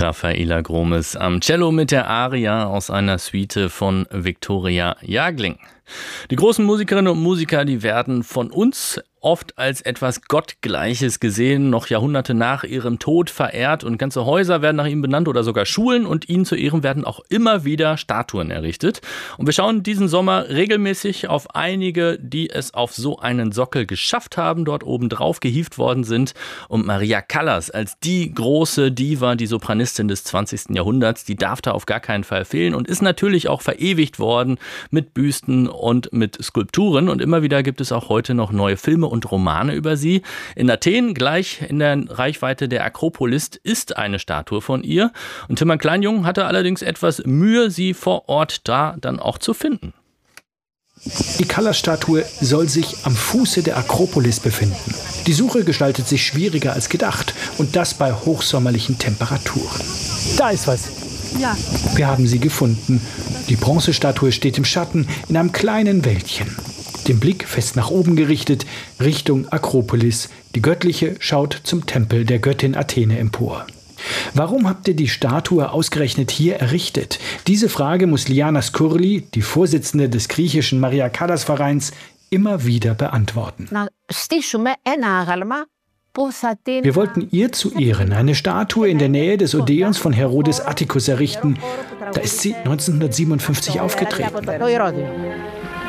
Raffaela Gromes am Cello mit der Aria aus einer Suite von Viktoria Jagling. Die großen Musikerinnen und Musiker, die werden von uns oft als etwas Gottgleiches gesehen, noch Jahrhunderte nach ihrem Tod verehrt und ganze Häuser werden nach ihm benannt oder sogar Schulen und ihnen zu Ehren werden auch immer wieder Statuen errichtet. Und wir schauen diesen Sommer regelmäßig auf einige, die es auf so einen Sockel geschafft haben, dort oben drauf gehievt worden sind. Und Maria Callas als die große Diva, die Sopranistin des 20. Jahrhunderts, die darf da auf gar keinen Fall fehlen und ist natürlich auch verewigt worden mit Büsten und mit Skulpturen. Und immer wieder gibt es auch heute noch neue Filme und Romane über sie. In Athen, gleich in der Reichweite der Akropolis, ist eine Statue von ihr. Und Timon Kleinjung hatte allerdings etwas Mühe, sie vor Ort da dann auch zu finden. Die Callas-Statue soll sich am Fuße der Akropolis befinden. Die Suche gestaltet sich schwieriger als gedacht und das bei hochsommerlichen Temperaturen. Da ist was. Ja. Wir haben sie gefunden. Die Bronzestatue steht im Schatten in einem kleinen Wäldchen. Den Blick fest nach oben gerichtet, Richtung Akropolis. Die Göttliche schaut zum Tempel der Göttin Athene empor. Warum habt ihr die Statue ausgerechnet hier errichtet? Diese Frage muss Liana Skurli, die Vorsitzende des griechischen Maria Callas Vereins, immer wieder beantworten. Wir wollten ihr zu Ehren eine Statue in der Nähe des Odeons von Herodes Atticus errichten. Da ist sie 1957 aufgetreten.